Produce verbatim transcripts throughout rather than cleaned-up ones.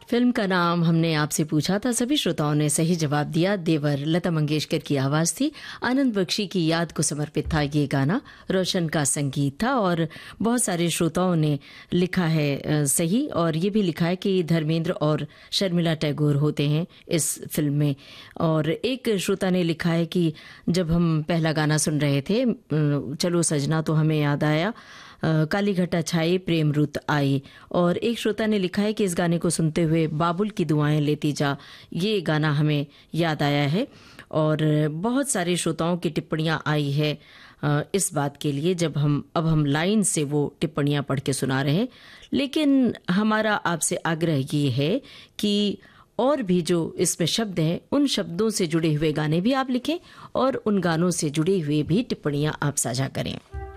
Film का नाम हमने आपसे पूछा था, सभी श्रोताओं ने सही जवाब दिया। देवर लता मंगेशकर की आवाज थी। आनंद बख्शी की याद को समर्पित था ये गाना। रोशन का संगीत था और बहुत सारे श्रोताओं ने लिखा है सही, और ये भी लिखा है कि धर्मेंद्र और शर्मिला टैगोर होते हैं इस फिल्म में। और एक श्रोता ने लिखा है कि जब हम पहला गाना सुन रहे थे चलो सजना, तो हमें याद आया काली घटा छाई प्रेम रुत आई। और एक श्रोता ने लिखा है कि इस गाने को सुनते हुए बाबुल की दुआएं लेती जा, ये गाना हमें याद आया है। और बहुत सारे श्रोताओं की टिप्पणियां आई है इस बात के लिए। जब हम अब हम लाइन से वो टिप्पणियां पढ़ के सुना रहे हैं, लेकिन हमारा आपसे आग्रह ये है कि और भी जो इसमें शब्द हैं उन शब्दों से जुड़े हुए गाने भी आप लिखें और उन गानों से जुड़े हुए भी टिप्पणियां आप साझा करें।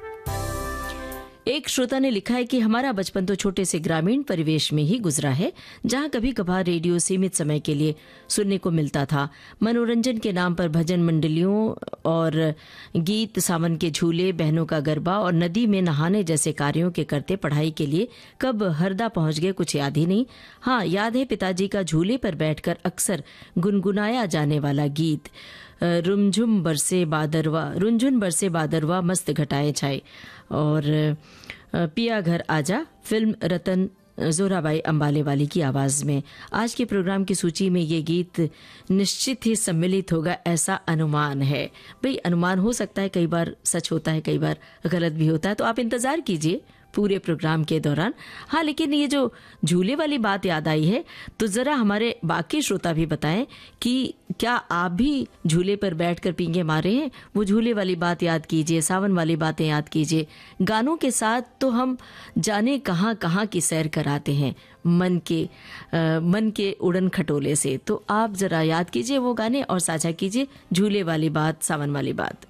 एक श्रोता ने लिखा है कि हमारा बचपन तो छोटे से ग्रामीण परिवेश में ही गुजरा है, जहां कभी कभार रेडियो सीमित समय के लिए सुनने को मिलता था। मनोरंजन के नाम पर भजन मंडलियों और गीत, सावन के झूले, बहनों का गरबा और नदी में नहाने जैसे कार्यों के करते पढ़ाई के लिए कब हरदा पहुंच गए कुछ याद ही नहीं। हाँ, याद है पिताजी का झूले पर बैठकर अक्सर गुनगुनाया जाने वाला गीत, रुमझुम बरसे बादरवा, रुंझुन बरसे बादरवा मस्त घटाए छाए। और पिया घर आजा फिल्म रतन जोराबाई अंबाले वाली की आवाज में। आज के प्रोग्राम की सूची में ये गीत निश्चित ही सम्मिलित होगा, ऐसा अनुमान है। भाई, अनुमान हो सकता है, कई बार सच होता है, कई बार गलत भी होता है, तो आप इंतजार कीजिए पूरे प्रोग्राम के दौरान। हाँ, लेकिन ये जो झूले वाली बात याद आई है, तो जरा हमारे बाकी श्रोता भी बताएं कि क्या आप भी झूले पर बैठकर पींगे मारे हैं। वो झूले वाली बात याद कीजिए, सावन वाली बातें याद कीजिए। गानों के साथ तो हम जाने कहाँ कहाँ की सैर कराते हैं मन के आ, मन के उड़न खटोले से। तो आप जरा याद कीजिए वो गाने और साझा कीजिए झूले वाली बात, सावन वाली बात।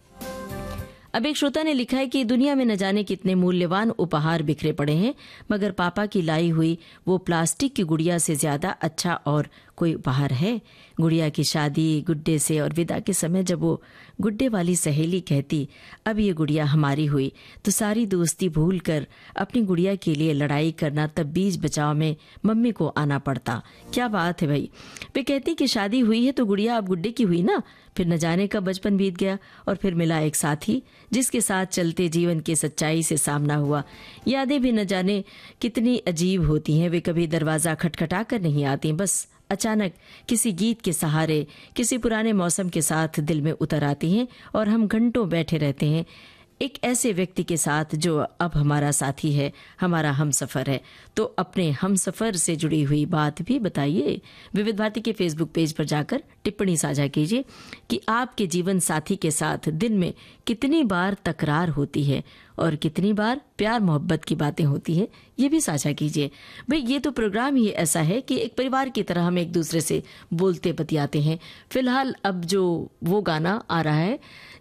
अब एक श्रोता ने लिखा है कि दुनिया में न जाने कितने मूल्यवान उपहार बिखरे पड़े हैं, मगर पापा की लाई हुई वो प्लास्टिक की गुड़िया से ज्यादा अच्छा और कोई उपहार है। गुड़िया की शादी, गुड्डे से और विदा के समय जब वो गुड्डे वाली सहेली कहती अब ये गुड़िया हमारी हुई, तो सारी दोस्ती भूल कर अपनी गुड़िया के लिए लड़ाई करना, तब बीच बचाव में मम्मी को आना पड़ता। क्या बात है भाई। वे कहती कि शादी हुई है तो गुड़िया अब गुड्डे की हुई ना। फिर न जाने कब बचपन बीत गया और फिर मिला एक साथी जिसके साथ चलते जीवन की सच्चाई से सामना हुआ। यादें भी न जाने कितनी अजीब होती हैं। वे कभी दरवाजा खटखटा कर नहीं आती, बस अचानक किसी गीत के सहारे, किसी पुराने मौसम के साथ दिल में उतर आती हैं और हम घंटों बैठे रहते हैं एक ऐसे व्यक्ति के साथ जो अब हमारा साथी है, हमारा हमसफर है। तो अपने हमसफर से जुड़ी हुई बात भी बताइए। विविध भारती के फेसबुक पेज पर जाकर टिप्पणी साझा कीजिए कि आपके जीवन साथी के साथ दिन में कितनी बार तकरार होती है और कितनी बार प्यार मोहब्बत की बातें होती है, ये भी साझा कीजिए। भाई, ये तो प्रोग्राम ही ऐसा है कि एक परिवार की तरह हम एक दूसरे से बोलते बतियाते हैं। फिलहाल अब जो वो गाना आ रहा है